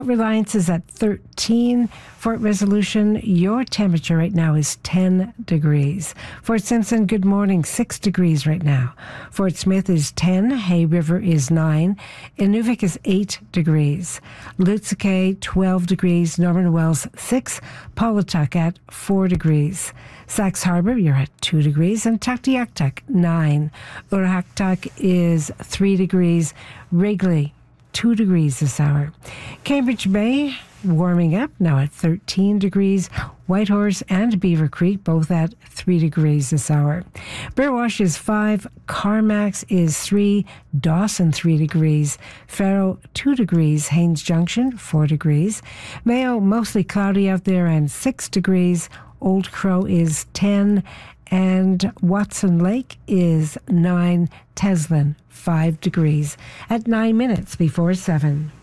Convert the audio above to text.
Reliance is at 13. Fort Resolution, your temperature right now is 10 degrees. Fort Simpson, good morning, 6 degrees right now. Fort Smith is 10. Hay River is 9. Inuvik is 8 degrees. Lutsekay, 12 degrees. Norman Wells, 6. Pawatuck at 4 degrees. Sax Harbor, you're at 2 degrees. And Tuktoyaktuk, 9. Urahaktuk is 3 degrees. Wrigley, 2 degrees this hour. Cambridge Bay, warming up, now at 13 degrees. Whitehorse and Beaver Creek, both at 3 degrees this hour. Burwash is 5. Carmax is 3. Dawson, 3 degrees. Faro, 2 degrees. Haines Junction, 4 degrees. Mayo, mostly cloudy out there and 6 degrees. Old Crow is 10. And Watson Lake is 9. Teslin, 5 degrees at 9 minutes before 7.